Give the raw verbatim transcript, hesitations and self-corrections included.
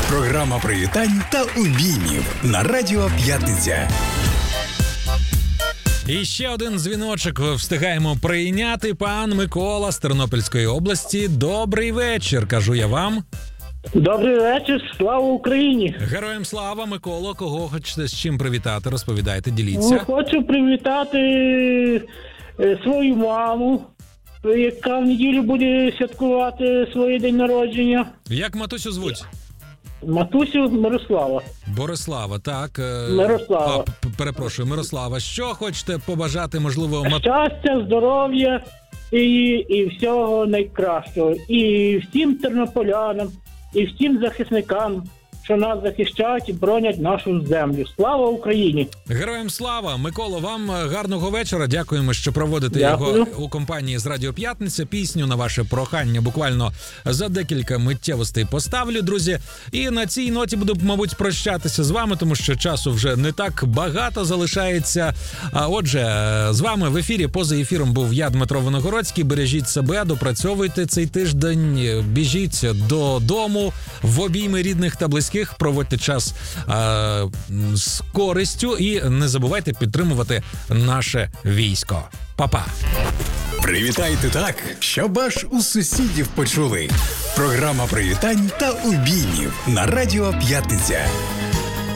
Програма привітань та обіймів на Радіо П'ятниця. І ще один дзвіночок встигаємо прийняти. Пан Микола з Тернопільської області. Добрий вечір, кажу я вам. Добрий вечір, слава Україні! Героям слава, Миколо. Кого хочете з чим привітати? Розповідайте, діліться. Ну, хочу привітати е, свою маму, яка в неділю буде святкувати свій день народження. Як матусю звуть? Матусю Мирослава. Борислава, так. е, Мирослава. А, п- перепрошую, Мирослава. Що хочете побажати, можливо, мат... Щастя, здоров'я і, і всього найкращого. І всім тернополянам, і всім захисникам, що нас захищають і бронять нашу землю. Слава Україні! Героям слава! Миколо, вам гарного вечора. Дякуємо, що проводите Дякую. його у компанії з Радіо П'ятниця. Пісню на ваше прохання буквально за декілька миттєвостей поставлю, друзі. І на цій ноті буду, мабуть, прощатися з вами, тому що часу вже не так багато залишається. А отже, з вами в ефірі, поза ефіром був я, Дмитро Виногородський. Бережіть себе, допрацьовуйте цей тиждень, біжіть додому в обійми рідних та близьких. Проводьте час а, з користю і не забувайте підтримувати наше військо. Па-па! Привітайте так, щоб аж у сусідів почули. Програма привітань та обіймів на Радіо П'ятниця.